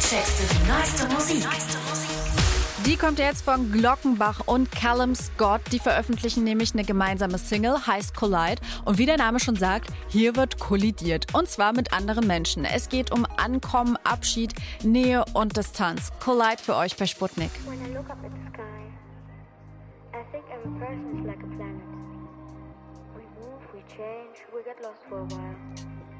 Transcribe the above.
checkst du die neueste Musik. Die kommt jetzt von Glockenbach und Callum Scott. Die veröffentlichen nämlich eine gemeinsame Single, heißt Collide. Und wie der Name schon sagt, hier wird kollidiert. Und zwar mit anderen Menschen. Es geht um Ankommen, Abschied, Nähe und Distanz. Collide für euch bei Sputnik. When I look up at the sky, I think every person is like a planet. We move, we change, we get lost for a while.